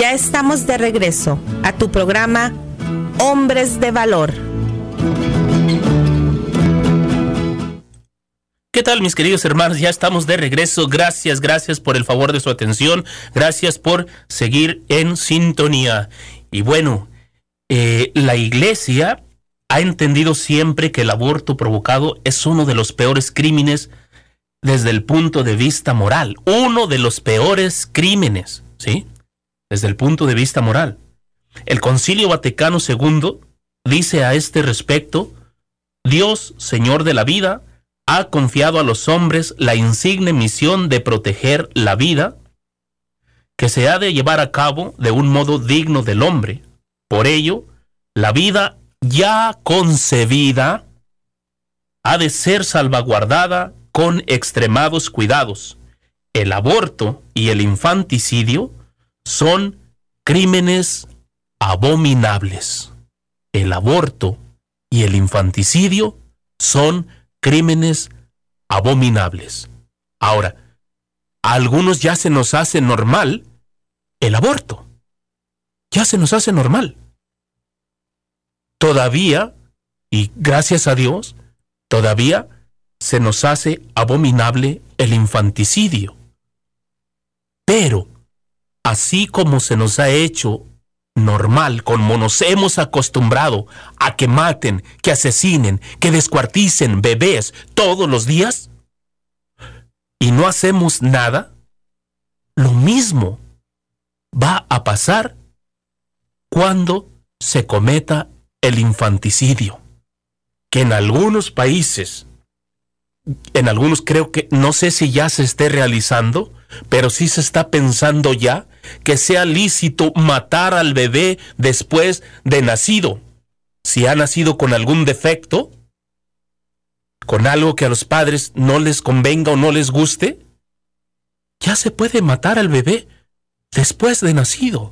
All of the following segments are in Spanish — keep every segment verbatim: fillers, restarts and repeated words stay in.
Ya estamos de regreso a tu programa Hombres de Valor. ¿Qué tal, mis queridos hermanos? Ya estamos de regreso. Gracias, gracias por el favor de su atención. Gracias por seguir en sintonía. Y bueno, eh, la Iglesia ha entendido siempre que el aborto provocado es uno de los peores crímenes desde el punto de vista moral. Uno de los peores crímenes, ¿sí? Desde el punto de vista moral. El Concilio Vaticano segundo dice a este respecto: Dios, Señor de la vida, ha confiado a los hombres la insigne misión de proteger la vida, que se ha de llevar a cabo de un modo digno del hombre. Por ello, la vida ya concebida ha de ser salvaguardada con extremados cuidados. El aborto y el infanticidio son crímenes abominables. El aborto y el infanticidio son crímenes abominables. Ahora, a algunos ya se nos hace normal el aborto. Ya se nos hace normal. Todavía, y gracias a Dios, todavía se nos hace abominable el infanticidio. Pero, así como se nos ha hecho normal, como nos hemos acostumbrado a que maten, que asesinen, que descuarticen bebés todos los días, y no hacemos nada, lo mismo va a pasar cuando se cometa el infanticidio, que en algunos países, en algunos creo que, no sé si ya se esté realizando, pero sí se está pensando ya que sea lícito matar al bebé después de nacido. Si ha nacido con algún defecto, con algo que a los padres no les convenga o no les guste, ya se puede matar al bebé después de nacido.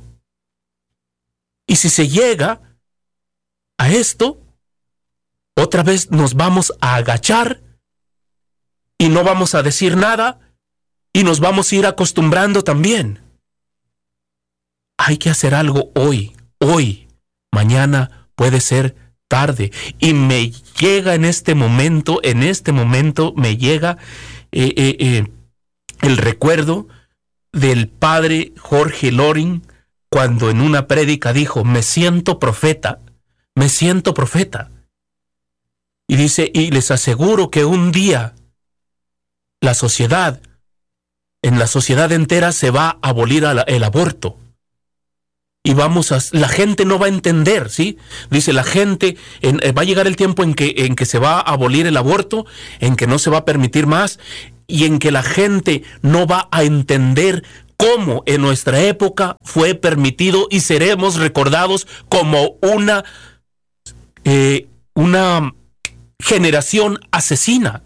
Y si se llega a esto, otra vez nos vamos a agachar y no vamos a decir nada y nos vamos a ir acostumbrando también. Hay que hacer algo hoy, hoy. Mañana puede ser tarde. Y me llega en este momento, en este momento me llega eh, eh, eh, el recuerdo del padre Jorge Loring, cuando en una prédica dijo: me siento profeta, me siento profeta. Y dice, y les aseguro que un día la sociedad, en la sociedad entera se va a abolir el aborto. Y vamos a, la gente no va a entender, ¿sí? Dice, la gente, en, va a llegar el tiempo en que, en que se va a abolir el aborto, en que no se va a permitir más, y en que la gente no va a entender cómo en nuestra época fue permitido y seremos recordados como una, eh, una generación asesina.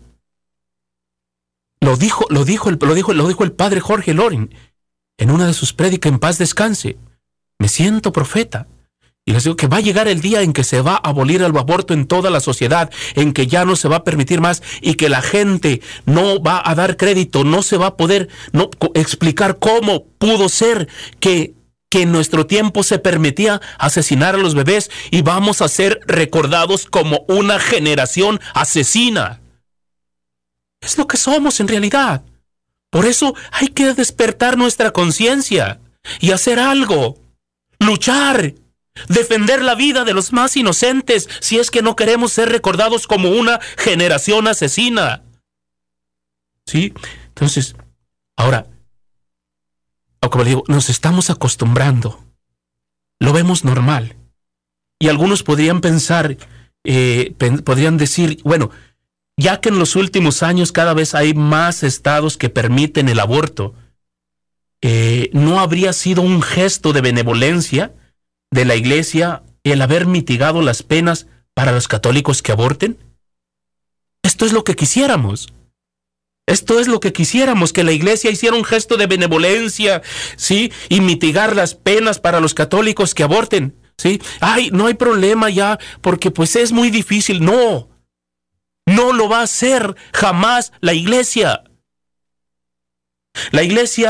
Lo dijo, lo dijo, el, lo dijo, lo dijo el padre Jorge Loring en una de sus prédicas, en paz descanse. Me siento profeta. Y les digo que va a llegar el día en que se va a abolir el aborto en toda la sociedad, en que ya no se va a permitir más y que la gente no va a dar crédito, no se va a poder no, explicar cómo pudo ser que, que en nuestro tiempo se permitía asesinar a los bebés y vamos a ser recordados como una generación asesina. Es lo que somos en realidad. Por eso hay que despertar nuestra conciencia y hacer algo. Luchar, defender la vida de los más inocentes, si es que no queremos ser recordados como una generación asesina. ¿Sí? Entonces, ahora, como le digo, nos estamos acostumbrando. Lo vemos normal. Y algunos podrían pensar, eh, pen, podrían decir, bueno, ya que en los últimos años cada vez hay más estados que permiten el aborto, Eh, ¿no habría sido un gesto de benevolencia de la Iglesia el haber mitigado las penas para los católicos que aborten? Esto es lo que quisiéramos. Esto es lo que quisiéramos, que la Iglesia hiciera un gesto de benevolencia, ¿sí? Y mitigar las penas para los católicos que aborten, ¿sí? Ay, no hay problema ya, porque pues es muy difícil. No, no lo va a hacer jamás la Iglesia. La Iglesia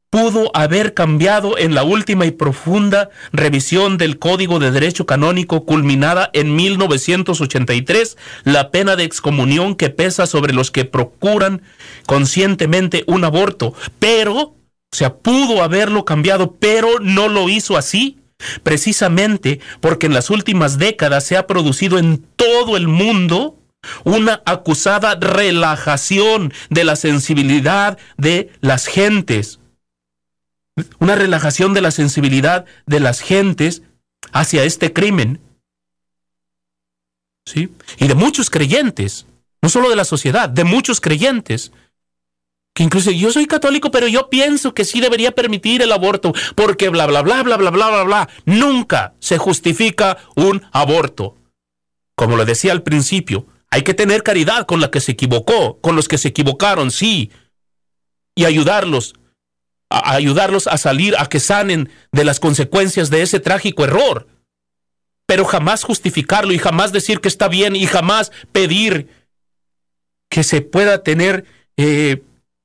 pudo haber cambiado en la última y profunda revisión del Código de Derecho Canónico culminada en mil novecientos ochenta y tres, la pena de excomunión que pesa sobre los que procuran conscientemente un aborto. Pero, o sea, pudo haberlo cambiado, pero no lo hizo así, precisamente porque en las últimas décadas se ha producido en todo el mundo una acusada relajación de la sensibilidad de las gentes. Una relajación de la sensibilidad de las gentes hacia este crimen. ¿Sí? Y de muchos creyentes, no solo de la sociedad, de muchos creyentes. Que incluso yo soy católico, pero yo pienso que sí debería permitir el aborto, porque bla, bla, bla, bla, bla, bla, bla, bla. Nunca se justifica un aborto. Como lo decía al principio, hay que tener caridad con la que se equivocó, con los que se equivocaron, sí, y ayudarlos. A ayudarlos a salir, a que sanen de las consecuencias de ese trágico error. Pero jamás justificarlo y jamás decir que está bien y jamás pedir que se pueda tener... Eh,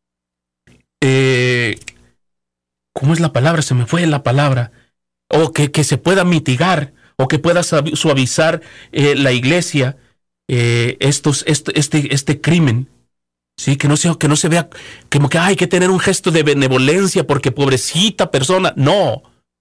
eh, ¿Cómo es la palabra? Se me fue la palabra. O que, que se pueda mitigar o que pueda suavizar eh, la iglesia eh, estos, este, este, este crimen. Sí, que no se, que no se vea como que hay que tener un gesto de benevolencia porque pobrecita persona. No.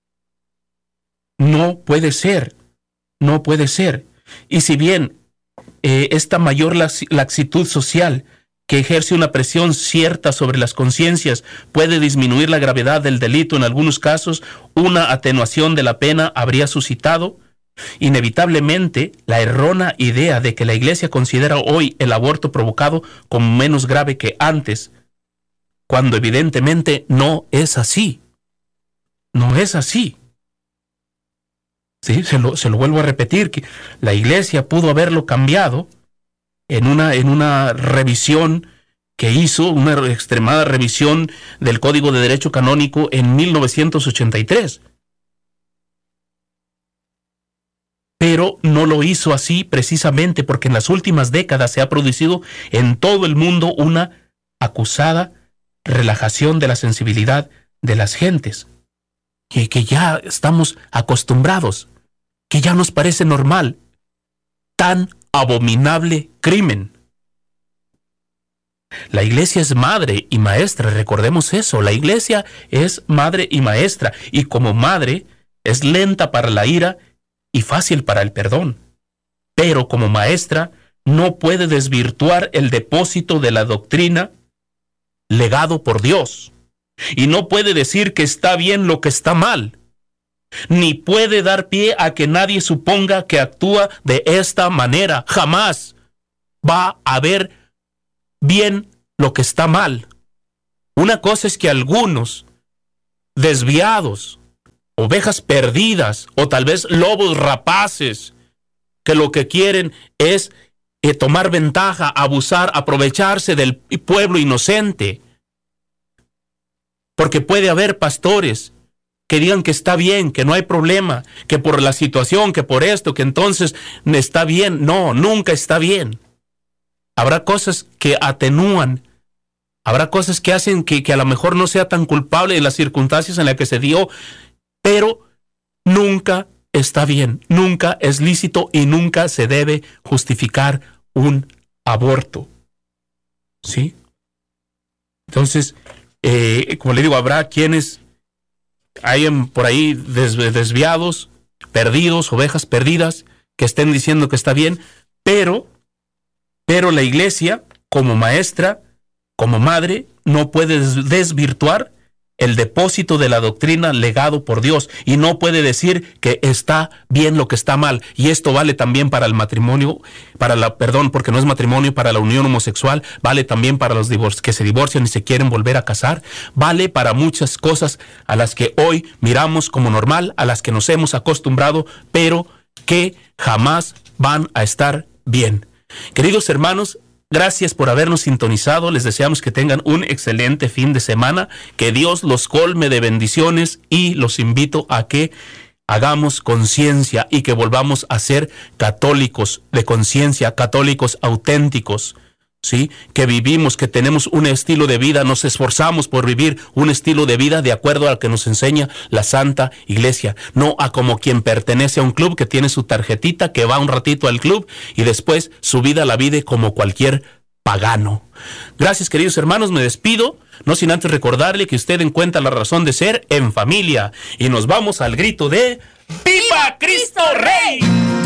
No puede ser. No puede ser. Y si bien eh, esta mayor laxitud social que ejerce una presión cierta sobre las conciencias puede disminuir la gravedad del delito en algunos casos, una atenuación de la pena habría suscitado inevitablemente la errónea idea de que la Iglesia considera hoy el aborto provocado como menos grave que antes, cuando evidentemente no es así. No es así. Sí, se lo, se lo vuelvo a repetir, que la Iglesia pudo haberlo cambiado en una, en una revisión que hizo, una extremada revisión del Código de Derecho Canónico en mil novecientos ochenta y tres. Pero no lo hizo así precisamente porque en las últimas décadas se ha producido en todo el mundo una acusada relajación de la sensibilidad de las gentes. Que, que ya estamos acostumbrados, que ya nos parece normal tan abominable crimen. La Iglesia es madre y maestra, recordemos eso. La Iglesia es madre y maestra, y como madre es lenta para la ira y fácil para el perdón. Pero como maestra no puede desvirtuar el depósito de la doctrina legado por Dios. Y no puede decir que está bien lo que está mal. Ni puede dar pie a que nadie suponga que actúa de esta manera. Jamás va a ver bien lo que está mal. Una cosa es que algunos desviados, ovejas perdidas o tal vez lobos rapaces que lo que quieren es eh, tomar ventaja, abusar, aprovecharse del pueblo inocente. Porque puede haber pastores que digan que está bien, que no hay problema, que por la situación, que por esto, que entonces está bien. No, nunca está bien. Habrá cosas que atenúan, habrá cosas que hacen que, que a lo mejor no sea tan culpable de las circunstancias en las que se dio, pero nunca está bien, nunca es lícito y nunca se debe justificar un aborto. ¿Sí? Entonces, eh, como le digo, habrá quienes hayan por ahí desviados, perdidos, ovejas perdidas, que estén diciendo que está bien, pero, pero la Iglesia, como maestra, como madre, no puede desvirtuar el depósito de la doctrina legado por Dios, y no puede decir que está bien lo que está mal. Y esto vale también para el matrimonio, para la, perdón, porque no es matrimonio, para la unión homosexual, vale también para los divor- que se divorcian y se quieren volver a casar, vale para muchas cosas a las que hoy miramos como normal, a las que nos hemos acostumbrado, pero que jamás van a estar bien. Queridos hermanos, gracias por habernos sintonizado. Les deseamos que tengan un excelente fin de semana, que Dios los colme de bendiciones, y los invito a que hagamos conciencia y que volvamos a ser católicos de conciencia, católicos auténticos. ¿sí? Que vivimos, que tenemos un estilo de vida, nos esforzamos por vivir un estilo de vida de acuerdo al que nos enseña la Santa Iglesia, no a como quien pertenece a un club que tiene su tarjetita, que va un ratito al club y después su vida la vive como cualquier pagano. Gracias, queridos hermanos, me despido, no sin antes recordarle que usted encuentra la razón de ser en familia, y nos vamos al grito de ¡Viva Cristo Rey!